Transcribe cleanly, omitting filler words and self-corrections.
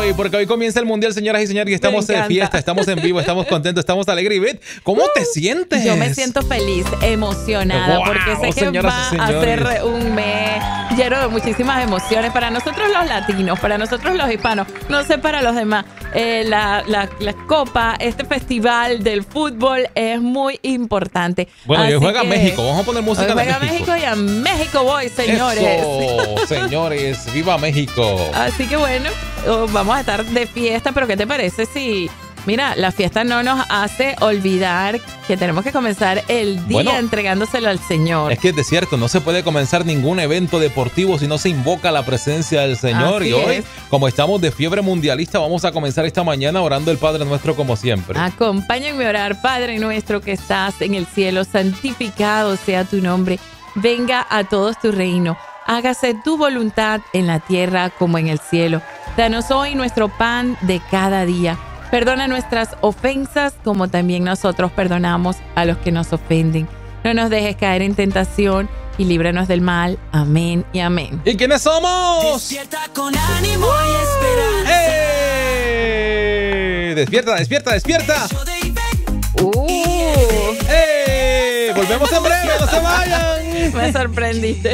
hoy, porque hoy comienza el Mundial, señoras y señores, y estamos de fiesta, estamos en vivo, estamos contentos, estamos alegres. Y Ivette, ¿cómo te sientes? Yo me siento feliz, emocionada, porque sé que va a ser un mes lleno de muchísimas emociones para nosotros los latinos, para nosotros los hispanos, no sé para los demás. La Copa, este festival del fútbol es muy importante. Bueno, hoy juega México, vamos a poner música de México. México y a México voy, señores. Eso, señores, viva México. Así que bueno, vamos a estar de fiesta, pero ¿qué te parece si... Mira, la fiesta no nos hace olvidar que tenemos que comenzar el día entregándoselo al Señor. Es que es cierto, no se puede comenzar ningún evento deportivo si no se invoca la presencia del Señor. Así y hoy, es. como estamos de fiebre mundialista, vamos a comenzar esta mañana orando el Padre Nuestro como siempre. Acompáñenme a orar. Padre nuestro que estás en el cielo, santificado sea tu nombre. Venga a todos tu reino. Hágase tu voluntad en la tierra como en el cielo. Danos hoy nuestro pan de cada día. Perdona nuestras ofensas como también nosotros perdonamos a los que nos ofenden. No nos dejes caer en tentación y líbranos del mal. Amén y amén. ¿Y quiénes somos? Despierta con ánimo y esperanza. Despierta, despierta, despierta. ¡Uh! Volvemos en breve, no se vayan. Me sorprendiste.